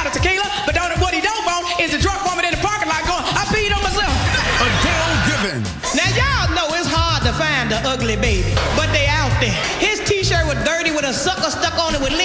bottle of tequila, but what he don't want is a drunk woman in the parking lot going, I peed on myself. Adele Givens. Now y'all know it's hard to find the ugly baby, but they out there. His t-shirt was dirty with a sucker stuck on it with